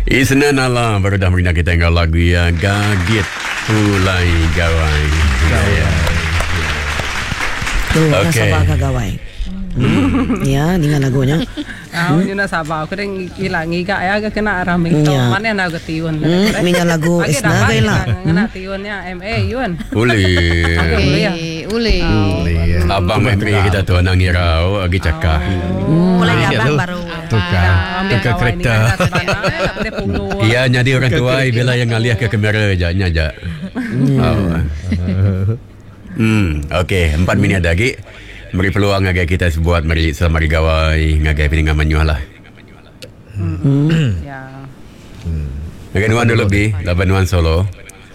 Isna nala baru dah merina kita dengan lagu yang gagit ulai gawai. Tu nasabah kagawai. Ya, dengan lagunya. Yun na sabaw ko rin ilangiga ay aga kena araming to. Mana na aga tiyon. Minga lagu isna kailan. Ngana tiyon niya MA yun. Uli. Abang menteri kita tu nang irau agi cakap. Mulai abang baru. Tukar kereta. Iya nyadi orang tua bila yang ngaliah ke kamera aja nyaja. Okey, 4 minit lagi. Beri peluang ngagai kita sebuat mari selamari gawai ngagai piningan manyuh lah. Ya. Ngagai nuan dulu lebih, laban nuan solo.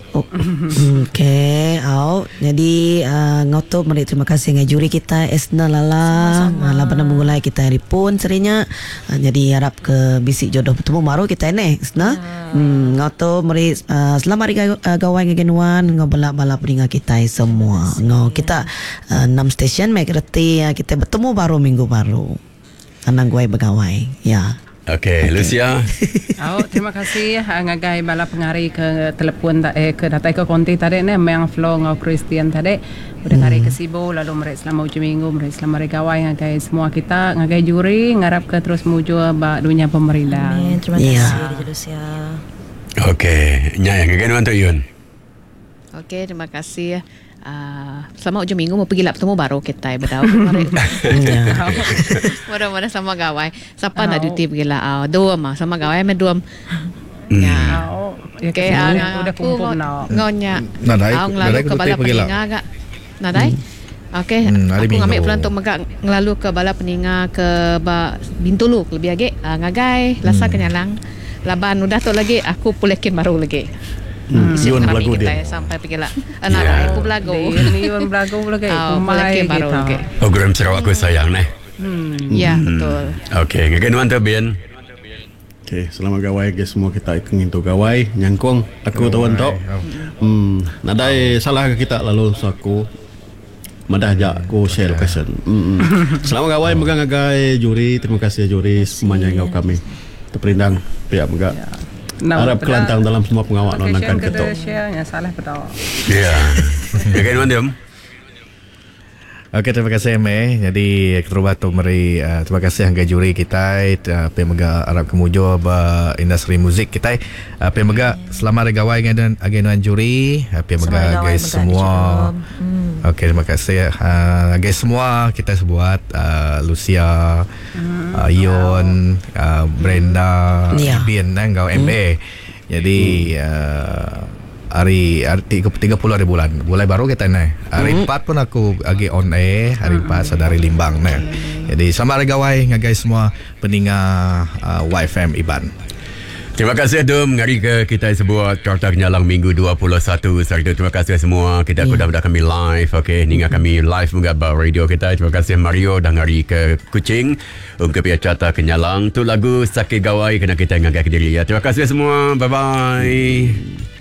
Okey, jadi ngotot mari terima kasih ngai juri kita Esna Lala. Laban mulai kita telefon serinya. Jadi harap ke bisik jodoh bertemu baru kita ni Esna. Ngotot mari selamat hari gawai ngai nuan ngobalak-balak peningan kita semua. Kita 6 stesen mai kereti kita bertemu baru minggu baru. Anang gawai begawai. Ya. Okey, Lucia. Terima kasih ngagai bala pengari ke telepon ke datai ke konti tadi ni memang flow ngau Christian tadi udah ngari ke Sibo lalu mereka selama ujung minggu mereka selama gawai ngagai semua kita ngagai juri ngarap ke terus muju ba dunia pemerintah. Terima kasih Lucia. Okey, nyai ngagai nuan tu Yun. Okey, terima kasih. Selama ujung minggu mau pergi lap temu baru kita berdau. Mudah-mudahan sama gawai. Siapa nak duty pergi lah. Dua mah sama gawai me dua. Ya. Okey, udah kumpul now. Ngonya. Nadai ke bala peninga agak. Nadai. Okey, aku ngambil pelan untuk megak ngelalu ke bala peninga ke Bintulu lebih agak ngagai lasa kenyalang. Laban udah tu lagi aku pulekin baru lagi. Yun belagu dia sampai pergi lah anak aku belagu Yun belagu lagi kumai baru lagi program Sarawak aku sayang ni. Ya betul. Okey, ngagai nuan tu Bien. Okey, selamat gawai guys semua kita ikut itu gawai nyangkong aku tawan tok. Nadai salah ke kita lalu aku madah jak aku share location. Selamat gawai megang ngagai juri, terima kasih juri semuanya yang kami terperindang pihak megak. Harap kelantang dalam semua pengawal nonangkan ketok. Yang salah betul. Ya. Ngagai nuan dia. Okey, terima kasih Ame. Jadi keterubat tu mari terima kasih angga juri kita pemega Arab Kemujo ba industri muzik kita pemega selamat gawai dengan agenan juri pemega guys semua. Okey, terima kasih guys semua kita sebuat Lucia, Yon, Brenda, Bien ngau MA. Jadi hari 30 hari bulan baru kita ni. Hari 4 pun aku lagi on air. Hari 4 sadari limbang ni. Jadi selamat hari gawai ngagai semua peninga YFM Iban. Terima kasih Dum ngari ke kita sebuah Carta Kenyalang minggu 21. Serta terima kasih semua kita aku dah kami live. Okey, ninga kami live mengapa radio kita. Terima kasih Mario dah ngari ke Kuching untuk pihak Carta Kenyalang tu lagu Sakit Gawai kena kita ngagai ke diri ya. Terima kasih semua. Bye bye.